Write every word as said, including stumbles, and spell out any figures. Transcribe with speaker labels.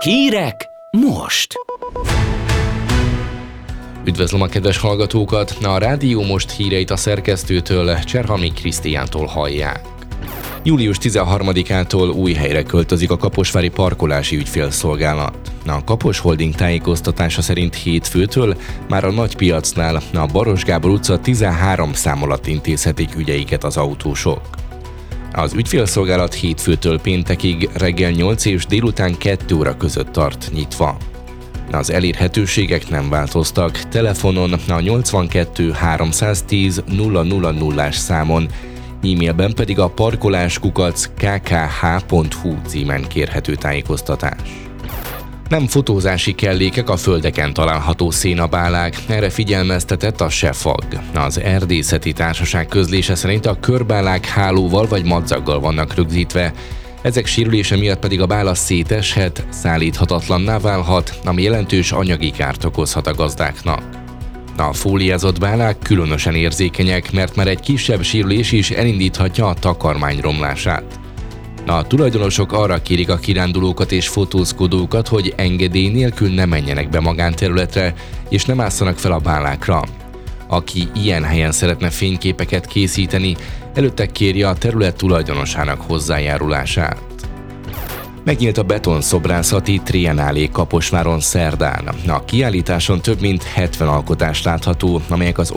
Speaker 1: Hírek most! Üdvözlöm a kedves hallgatókat! A Rádió Most híreit a szerkesztőtől, Cserhalmi Krisztiántól hallják. július tizenharmadikától új helyre költözik a kaposvári parkolási ügyfélszolgálat. A Kapos Holding tájékoztatása szerint hétfőtől már a Nagypiacnál, a Baros Gábor utca tizenhárom szám alatt intézhetik ügyeiket az autósok. Az ügyfélszolgálat hétfőtől péntekig reggel nyolc és délután kettő óra között tart nyitva. Az elérhetőségek nem változtak, telefonon a nyolcvankettő háromszáztíz nulla nulla nullás számon, e-mailben pedig a parkoláskukac k k h pont h u címen kérhető tájékoztatás. Nem fotózási kellékek a földeken található szénabálák, erre figyelmeztetett a SEFAG. Az Erdészeti Társaság közlése szerint a körbálák hálóval vagy madzaggal vannak rögzítve, ezek sérülése miatt pedig a bála széteshet, szállíthatatlanná válhat, ami jelentős anyagi kárt okozhat a gazdáknak. A fóliázott bálák különösen érzékenyek, mert már egy kisebb sérülés is elindíthatja a takarmány romlását. A tulajdonosok arra kérik a kirándulókat és fotózkodókat, hogy engedély nélkül ne menjenek be magánterületre, és nem ásszanak fel a bálákra. Aki ilyen helyen szeretne fényképeket készíteni, előtte kérje a terület tulajdonosának hozzájárulását. Megnyílt a betonszobrászati triennálé Kaposváron szerdán. A kiállításon több mint hetven alkotás látható, amelyek az